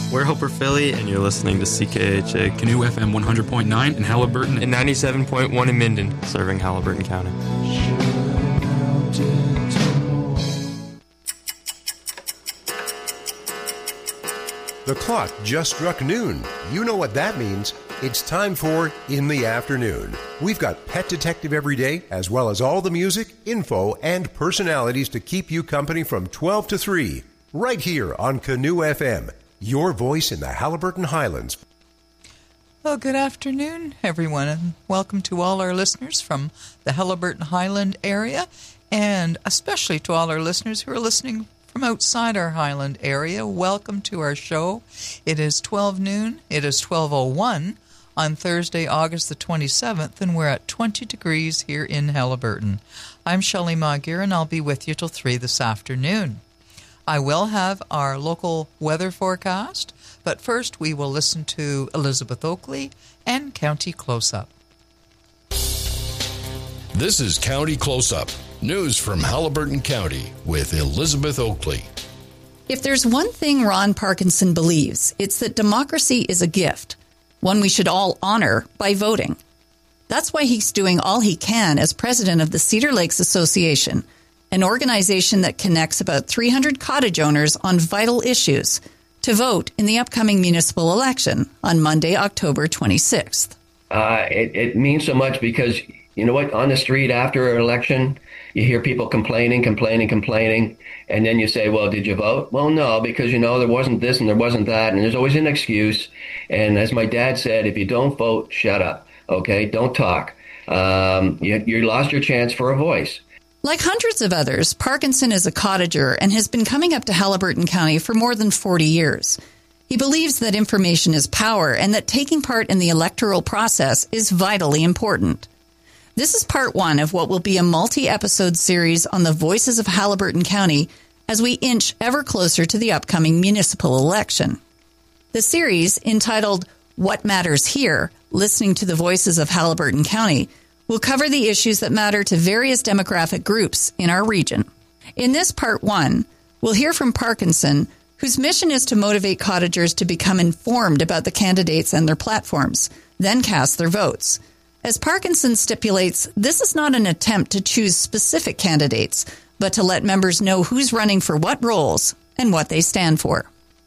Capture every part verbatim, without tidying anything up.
We're Hoper Philly, and you're listening to C K H A Canoe F M one hundred point nine in Haliburton and ninety-seven point one in Minden, serving Haliburton County. The clock just struck noon. You know what that means. It's time for In the Afternoon. We've got Pet Detective every day, as well as all the music, info, and personalities to keep you company from twelve to three, right here on Canoe F M, your voice in the Haliburton Highlands. Well, good afternoon, everyone, and welcome to all our listeners from the Haliburton Highland area, and especially to all our listeners who are listening from outside our Highland area. Welcome to our show. It is twelve noon. It is twelve oh one on Thursday, August the twenty-seventh, and we're at twenty degrees here in Haliburton. I'm Shelley Maguire, and I'll be with you till three this afternoon. I will have our local weather forecast, but first we will listen to Elizabeth Oakley and County Close-Up. This is County Close-Up, news from Haliburton County with Elizabeth Oakley. If there's one thing Ron Parkinson believes, it's that democracy is a gift, one we should all honor by voting. That's why he's doing all he can as president of the Cedar Lakes Association, an organization that connects about three hundred cottage owners on vital issues to vote in the upcoming municipal election on Monday, October twenty-sixth. Uh, it, it means so much because, you know what, on the street after an election, you hear people complaining, complaining, complaining, and then you say, well, did you vote? Well, no, because, you know, there wasn't this and there wasn't that, and there's always an excuse. And as my dad said, if you don't vote, shut up, okay? Don't talk. Um, you, you lost your chance for a voice. Like hundreds of others, Parkinson is a cottager and has been coming up to Haliburton County for more than forty years. He believes that information is power and that taking part in the electoral process is vitally important. This is part one of what will be a multi-episode series on the voices of Haliburton County as we inch ever closer to the upcoming municipal election. The series, entitled What Matters Here, Listening to the Voices of Haliburton County, will cover the issues that matter to various demographic groups in our region. In this part one, we'll hear from Parkinson, whose mission is to motivate cottagers to become informed about the candidates and their platforms, then cast their votes. As Parkinson stipulates, this is not an attempt to choose specific candidates, but to let members know who's running for what roles and what they stand for.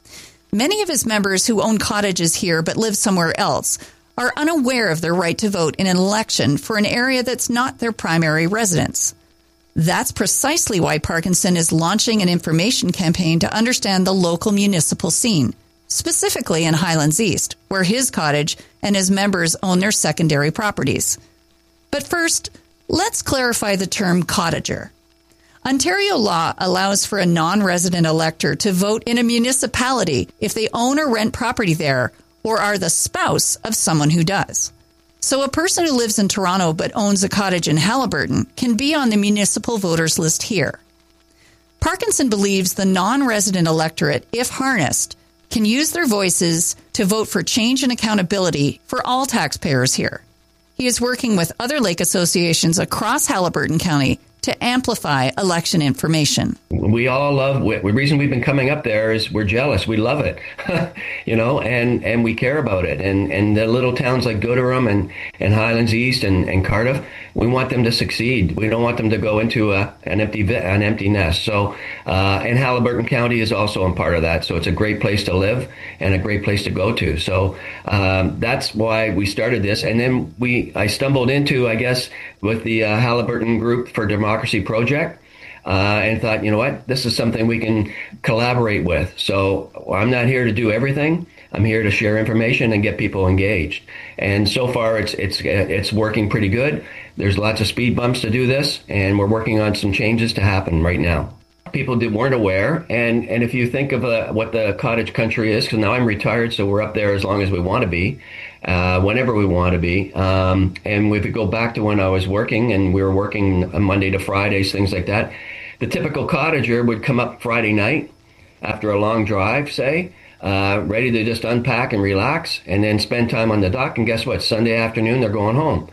Many of his members who own cottages here but live somewhere else are unaware of their right to vote in an election for an area that's not their primary residence. That's precisely why Parkinson is launching an information campaign to understand the local municipal scene, specifically in Highlands East, where his cottage and his members own their secondary properties. But first, let's clarify the term cottager. Ontario law allows for a non-resident elector to vote in a municipality if they own or rent property there or are the spouse of someone who does. So a person who lives in Toronto but owns a cottage in Haliburton can be on the municipal voters list here. Parkinson believes the non-resident electorate, if harnessed, can use their voices to vote for change and accountability for all taxpayers here. He is working with other lake associations across Haliburton County to amplify election information. We all love, the reason we've been coming up there is we're jealous. We love it, you know, and, and we care about it. And, and the little towns like Gooderham and, and Highlands East and, and Cardiff, we want them to succeed. We don't want them to go into a, an empty an empty nest. So, uh, and Haliburton County is also a part of that. So it's a great place to live and a great place to go to. So um, that's why we started this. And then we, I stumbled into, I guess, with the uh, Haliburton Group for Democracy Project. Uh, and thought, you know what, this is something we can collaborate with. So I'm not here to do everything. I'm here to share information and get people engaged. And so far, it's it's it's working pretty good. There's lots of speed bumps to do this, and we're working on some changes to happen right now. People did, weren't aware, and, and if you think of uh, what the cottage country is, because now I'm retired, so we're up there as long as we want to be, uh, whenever we want to be. Um, and if we go back to when I was working, and we were working Monday to Fridays, things like that, the typical cottager would come up Friday night after a long drive, say, uh, ready to just unpack and relax, and then spend time on the dock, and guess what? Sunday afternoon, they're going home.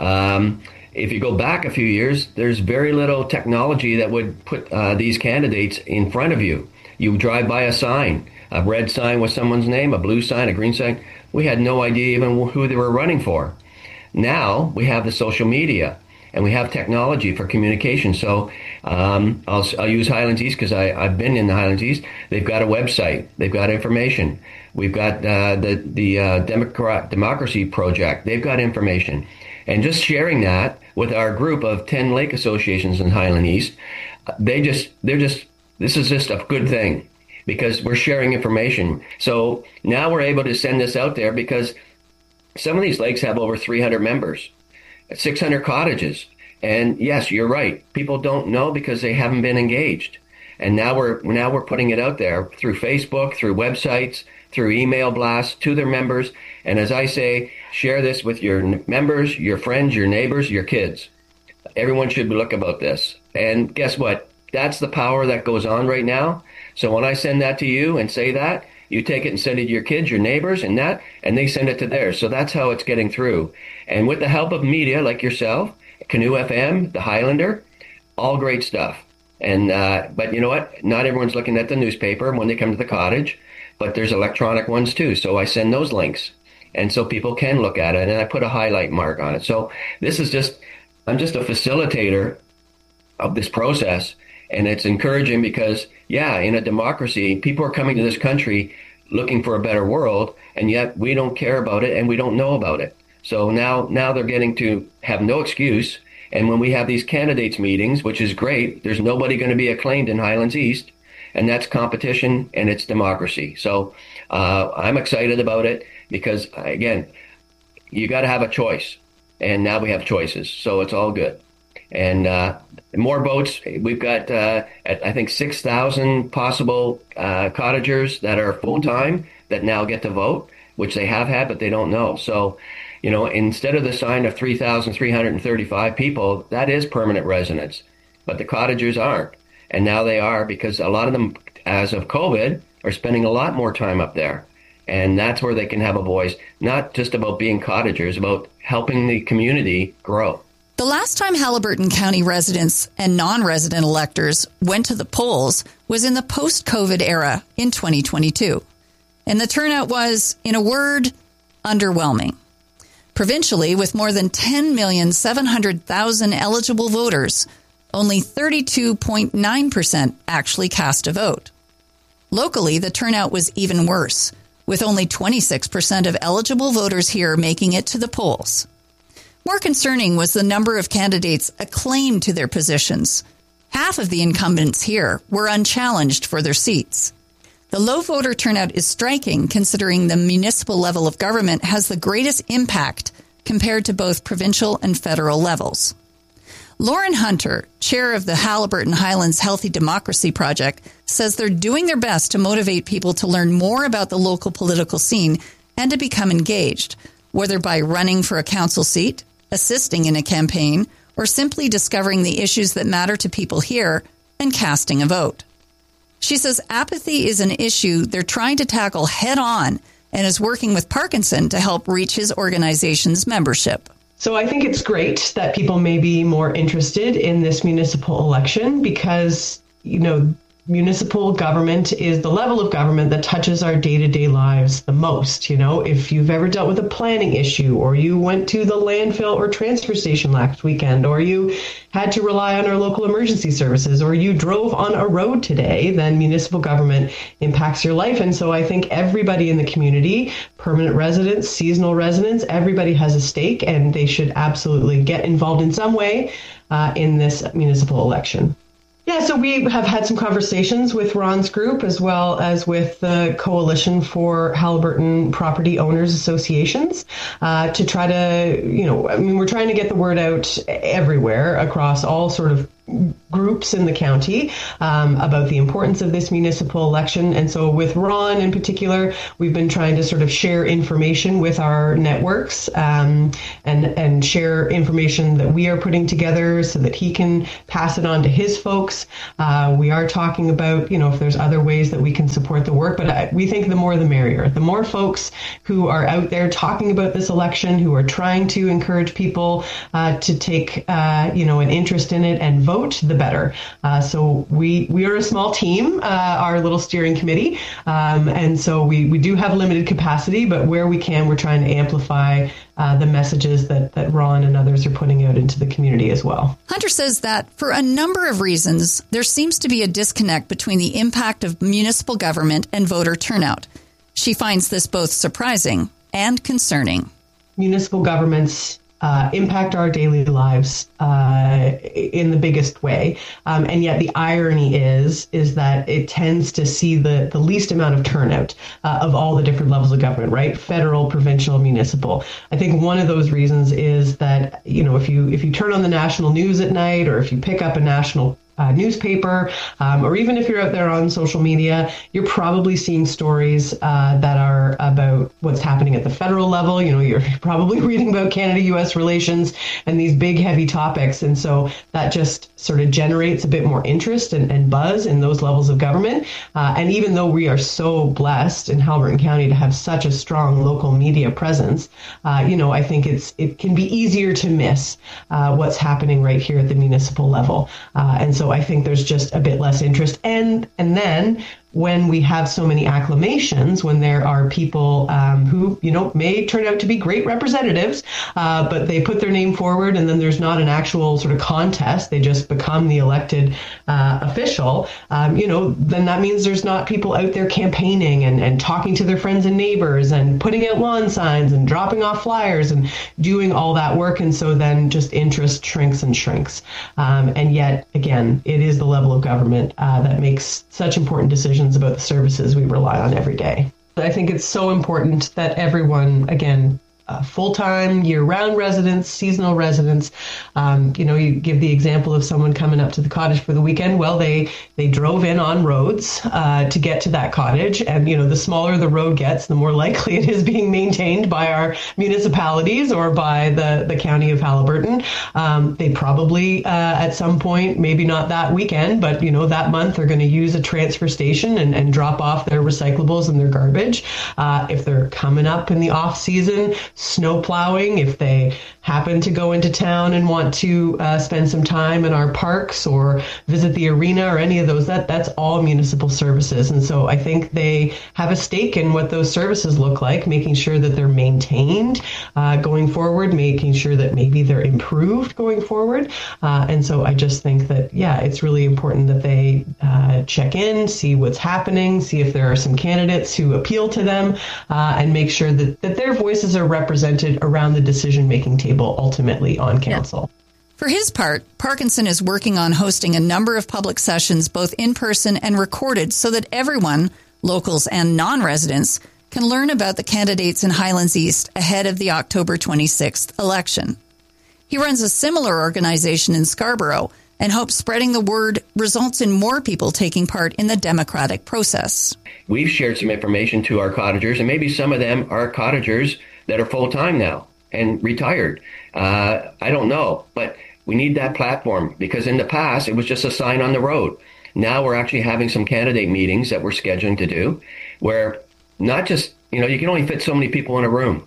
Um, If you go back a few years, there's very little technology that would put uh, these candidates in front of you. You drive by a sign, a red sign with someone's name, a blue sign, a green sign. We had no idea even who they were running for. Now we have the social media and we have technology for communication. So um, I'll, I'll use Highlands East because I've been in the Highlands East. They've got a website. They've got information. We've got uh, the, the uh, Democrat, Democracy Project. They've got information. And just sharing that with our group of ten lake associations in Highland East, they just, they're just, this is just a good thing because we're sharing information. So now we're able to send this out there because some of these lakes have over three hundred members, six hundred cottages. And yes, you're right. People don't know because they haven't been engaged. And now we're, now we're putting it out there through Facebook, through websites, through email blasts to their members. And as I say, share this with your members, your friends, your neighbors, your kids. Everyone should look about this. And guess what? That's the power that goes on right now. So when I send that to you and say that, you take it and send it to your kids, your neighbors, and that, and they send it to theirs. So that's how it's getting through. And with the help of media like yourself, Canoe F M, The Highlander, all great stuff. And uh, but you know what? Not everyone's looking at the newspaper when they come to the cottage, but there's electronic ones too. So I send those links, and so people can look at it, and I put a highlight mark on it. So this is just, I'm just a facilitator of this process. And it's encouraging because, yeah, in a democracy, people are coming to this country looking for a better world, and yet we don't care about it and we don't know about it. So now, now they're getting to have no excuse. And when we have these candidates meetings, which is great, there's nobody going to be acclaimed in Highlands East, and that's competition and it's democracy. So uh, I'm excited about it because, again, you got to have a choice, and now we have choices. So it's all good. And uh, more votes. We've got, uh, at, I think, six thousand possible uh, cottagers that are full-time that now get to vote, which they have had, but they don't know. So, you know, instead of the sign of three thousand three hundred thirty-five people, that is permanent residents. But the cottagers aren't. And now they are because a lot of them, as of COVID, are spending a lot more time up there. And that's where they can have a voice, not just about being cottagers, about helping the community grow. The last time Haliburton County residents and non-resident electors went to the polls was in the post-COVID era in twenty twenty-two. And the turnout was, in a word, underwhelming. Provincially, with more than ten million seven hundred thousand eligible voters, only thirty-two point nine percent actually cast a vote. Locally, the turnout was even worse, with only twenty-six percent of eligible voters here making it to the polls. More concerning was the number of candidates acclaimed to their positions. Half of the incumbents here were unchallenged for their seats. The low voter turnout is striking considering the municipal level of government has the greatest impact compared to both provincial and federal levels. Lauren Hunter, chair of the Haliburton Highlands Healthy Democracy Project, says they're doing their best to motivate people to learn more about the local political scene and to become engaged, whether by running for a council seat, assisting in a campaign, or simply discovering the issues that matter to people here and casting a vote. She says apathy is an issue they're trying to tackle head on and is working with Parkinson to help reach his organization's membership. So I think it's great that people may be more interested in this municipal election because, you know, municipal government is the level of government that touches our day-to-day lives the most. You know, if you've ever dealt with a planning issue, or you went to the landfill or transfer station last weekend, or you had to rely on our local emergency services, or you drove on a road today, then municipal government impacts your life. And so I think everybody in the community, permanent residents, seasonal residents, everybody has a stake, and they should absolutely get involved in some way uh, in this municipal election. Yeah, so we have had some conversations with Ron's group as well as with the Coalition for Haliburton Property Owners Associations uh, to try to, you know, I mean, we're trying to get the word out everywhere across all sort of groups in the county um, about the importance of this municipal election. And so with Ron in particular, we've been trying to sort of share information with our networks um, and, and share information that we are putting together so that he can pass it on to his folks. Uh, we are talking about, you know, if there's other ways that we can support the work, but I, we think the more the merrier. The more folks who are out there talking about this election, who are trying to encourage people uh, to take, uh, you know, an interest in it and vote vote, the better. Uh, so we we are a small team, uh, our little steering committee, um, and so we, we do have limited capacity, but where we can, we're trying to amplify uh, the messages that, that Ron and others are putting out into the community as well. Hunter says that for a number of reasons, there seems to be a disconnect between the impact of municipal government and voter turnout. She finds this both surprising and concerning. Municipal governments uh, impact our daily lives uh, in the biggest way. Um, and yet the irony is, is that it tends to see the, the least amount of turnout uh, of all the different levels of government, right? Federal, provincial, municipal. I think one of those reasons is that, you know, if you if you turn on the national news at night, or if you pick up a national Uh, newspaper, um, or even if you're out there on social media, you're probably seeing stories uh, that are about what's happening at the federal level. You know, you're probably reading about Canada-U S relations and these big, heavy topics. And so that just sort of generates a bit more interest and, and buzz in those levels of government. Uh, and even though we are so blessed in Haliburton County to have such a strong local media presence, uh, you know, I think it's it can be easier to miss uh, what's happening right here at the municipal level. Uh, and so I think there's just a bit less interest. And and then when we have so many acclamations, when there are people um, who, you know, may turn out to be great representatives, uh, but they put their name forward and then there's not an actual sort of contest, they just become the elected uh, official, um, you know, then that means there's not people out there campaigning and, and talking to their friends and neighbors and putting out lawn signs and dropping off flyers and doing all that work. And so then just interest shrinks and shrinks. Um, and yet, again, it is the level of government uh, that makes such important decisions about the services we rely on every day. I think it's so important that everyone, again, uh, full-time, year-round residents, seasonal residents, um, you know, you give the example of someone coming up to the cottage for the weekend. Well, they they drove in on roads uh, to get to that cottage. And, you know, the smaller the road gets, the more likely it is being maintained by our municipalities or by the, the county of Haliburton. Um, they probably, uh, at some point, maybe not that weekend, but, you know, that month, are going to use a transfer station and, and drop off their recyclables and their garbage. Uh, if they're coming up in the off season, snow plowing, if they happen to go into town and want to uh, spend some time in our parks or visit the arena or any of those, that that's all municipal services. And so I think they have a stake in what those services look like, making sure that they're maintained uh, going forward, making sure that maybe they're improved going forward. Uh, and so I just think that, yeah, it's really important that they uh, check in, see what's happening, see if there are some candidates who appeal to them, uh, and make sure that, that their voices are represented around the decision-making table ultimately on council. Yeah. For his part, Parkinson is working on hosting a number of public sessions, both in person and recorded, so that everyone, locals and non-residents, can learn about the candidates in Highlands East ahead of the October twenty-sixth election. He runs a similar organization in Scarborough and hopes spreading the word results in more people taking part in the democratic process. We've shared some information to our cottagers, and maybe some of them are cottagers that are full-time now and retired. Uh, I don't know, but we need that platform, because in the past, it was just a sign on the road. Now we're actually having some candidate meetings that we're scheduling to do, where not just, you know, you can only fit so many people in a room.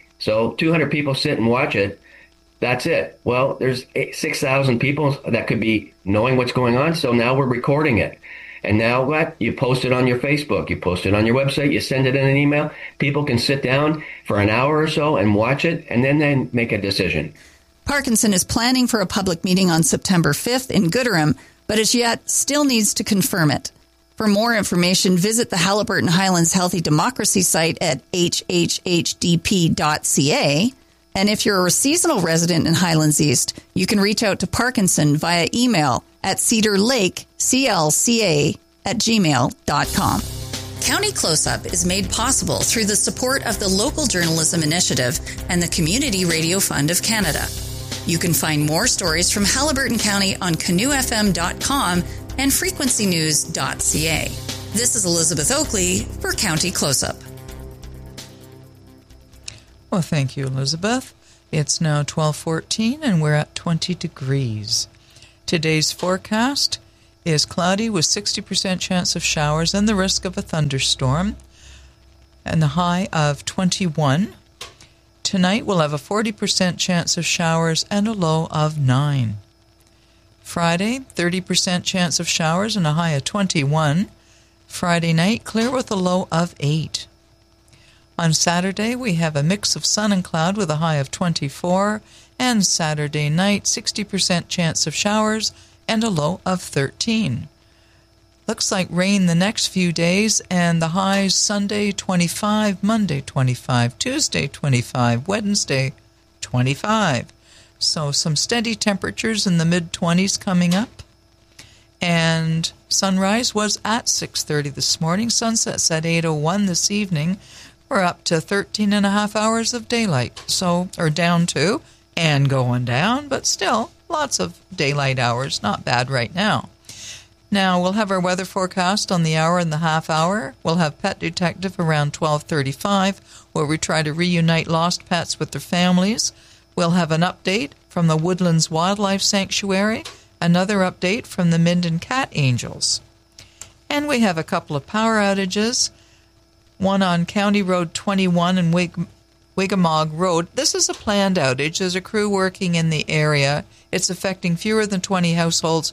So two hundred people sit and watch it. That's it. Well, there's six thousand people that could be knowing what's going on. So now we're recording it. And now what? You post it on your Facebook, you post it on your website, you send it in an email. People can sit down for an hour or so and watch it, and then they make a decision. Parkinson is planning for a public meeting on September fifth in Gooderham, but as yet still needs to confirm it. For more information, visit the Haliburton Highlands Healthy Democracy site at h h h d p dot c a. And if you're a seasonal resident in Highlands East, you can reach out to Parkinson via email at cedarlakeclca at gmail dot com. County Close-Up is made possible through the support of the Local Journalism Initiative and the Community Radio Fund of Canada. You can find more stories from Haliburton County on canoe f m dot com and frequency news dot c a. This is Elizabeth Oakley for County Close-Up. Well, thank you, Elizabeth. It's now twelve fourteen and we're at twenty degrees. Today's forecast is cloudy with sixty percent chance of showers and the risk of a thunderstorm, and the high of twenty-one. Tonight we'll have a forty percent chance of showers and a low of nine. Friday, thirty percent chance of showers and a high of twenty-one. Friday night, clear with a low of eight. On Saturday, we have a mix of sun and cloud with a high of twenty-four. And Saturday night, sixty percent chance of showers and a low of thirteen. Looks like rain the next few days, and the highs Sunday twenty-five, Monday twenty-five, Tuesday twenty-five, Wednesday twenty-five. So some steady temperatures in the mid-twenties coming up. And sunrise was at six thirty this morning. Sunset's at eight oh one this evening. We're up to thirteen and a half hours of daylight, so or down to, and going down, but still lots of daylight hours. Not bad right now. Now, we'll have our weather forecast on the hour and the half hour. We'll have Pet Detective around twelve thirty-five, where we try to reunite lost pets with their families. We'll have an update from the Woodlands Wildlife Sanctuary, another update from the Minden Cat Angels. And we have a couple of power outages, one on County Road twenty-one and Wig- Wigamog Road. This is a planned outage. There's a crew working in the area. It's affecting fewer than twenty households.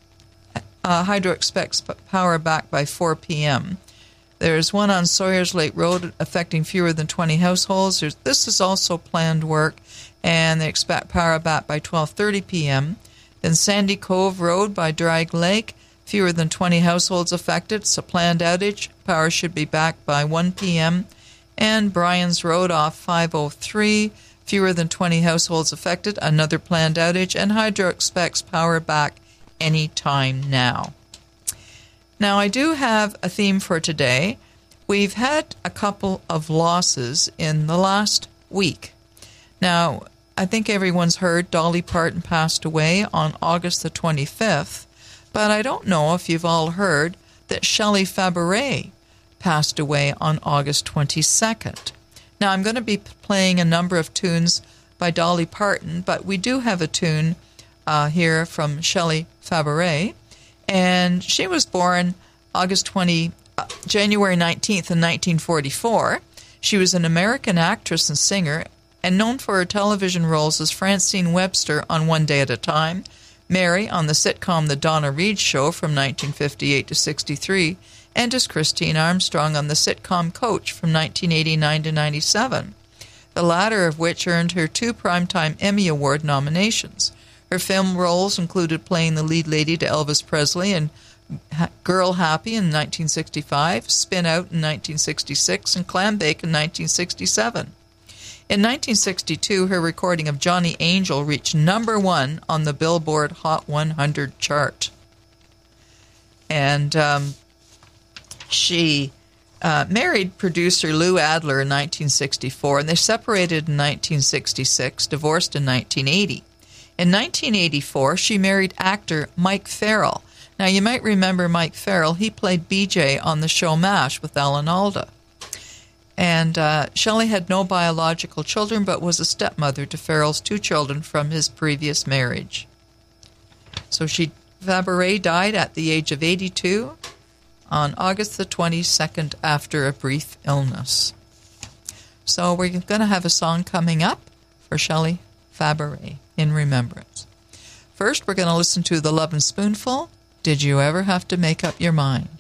Uh, Hydro expects power back by four p.m. There's one on Sawyers Lake Road affecting fewer than twenty households. There's, this is also planned work, and they expect power back by twelve thirty p.m. Then Sandy Cove Road by Drag Lake, fewer than twenty households affected. It's a planned outage. Power should be back by one p.m. And Bryan's Road off five oh three, fewer than twenty households affected. Another planned outage, and Hydro expects power back any time now. Now, I do have a theme for today. We've had a couple of losses in the last week. Now, I think everyone's heard Dolly Parton passed away on August the twenty-fifth, but I don't know if you've all heard that Shelley Fabares passed away on August twenty-second. Now, I'm going to be playing a number of tunes by Dolly Parton, but we do have a tune uh, here from Shelley Fabares, and she was born August twentieth, uh, January nineteenth in nineteen forty-four. She was an American actress and singer, and known for her television roles as Francine Webster on One Day at a Time, Mary on the sitcom The Donna Reed Show from nineteen fifty-eight to sixty-three, and as Christine Armstrong on the sitcom Coach from nineteen eighty-nine to ninety-seven, the latter of which earned her two Primetime Emmy Award nominations. Her film roles included playing the lead lady to Elvis Presley in Girl Happy in nineteen sixty-five, Spin Out in nineteen sixty-six, and Clambake in nineteen sixty-seven. In nineteen sixty-two, her recording of Johnny Angel reached number one on the Billboard Hot one hundred chart. And um, she uh, married producer Lou Adler in nineteen sixty-four, and they separated in nineteen sixty-six, divorced in nineteen eighty. In nineteen eighty-four, she married actor Mike Farrell. Now, you might remember Mike Farrell. He played B J on the show MASH with Alan Alda. And uh, Shelley had no biological children, but was a stepmother to Farrell's two children from his previous marriage. So she, Fabares died at the age of eighty-two on August the twenty-second after a brief illness. So we're going to have a song coming up for Shelley Fabares in remembrance. First, we're going to listen to The Lovin' Spoonful, Did You Ever Have to Make Up Your Mind?